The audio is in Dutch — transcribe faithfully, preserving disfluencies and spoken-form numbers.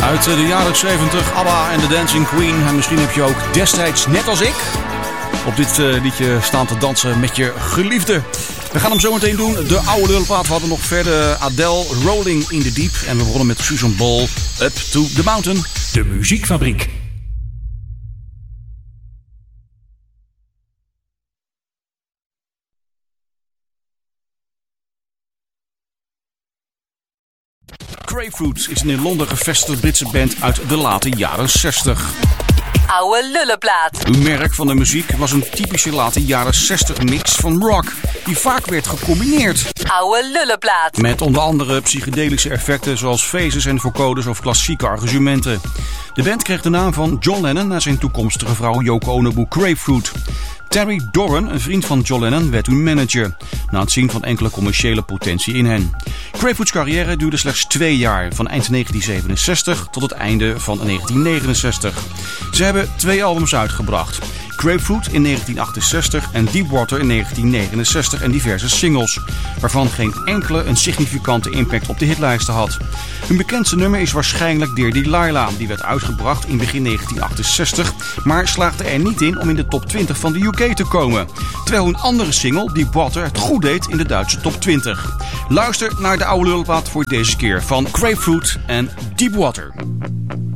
Uit de jaren zeventig, ABBA en The Dancing Queen. En misschien heb je ook destijds, net als ik, op dit uh, liedje staan te dansen met je geliefde. We gaan hem zo meteen doen. De oude lulplaat. We hadden nog verder Adele, Rolling in the Deep. En we begonnen met Susan Ball, Up to the Mountain. De Muziekfabriek. Grapefruit is een in Londen gevestigde Britse band uit de late jaren zestig. Oude lullenplaat. Hun merk van de muziek was een typische late jaren zestig mix van rock, die vaak werd gecombineerd. Oude lullenplaat. Met onder andere psychedelische effecten zoals phases en vocoders of klassieke arrangementen. De band kreeg de naam van John Lennon naar zijn toekomstige vrouw Yoko Ono Grapefruit. Terry Doran, een vriend van John Lennon, werd hun manager, na het zien van enkele commerciële potentie in hen. Grapefruit's carrière duurde slechts twee jaar, van eind negentien zevenenzestig tot het einde van negentien negenenzestig. Ze hebben twee albums uitgebracht. Grapefruit in negentien achtenzestig en Deepwater in negentien negenenzestig en diverse singles, waarvan geen enkele een significante impact op de hitlijsten had. Hun bekendste nummer is waarschijnlijk Dear Delilah, die werd uitgebracht in begin negentien achtenzestig, maar slaagde er niet in om in de top twintig van de U K te komen, terwijl hun andere single, Deepwater, het goed deed in de Duitse top twintig. Luister naar de oude lulplaat voor deze keer van Grapefruit en Deepwater.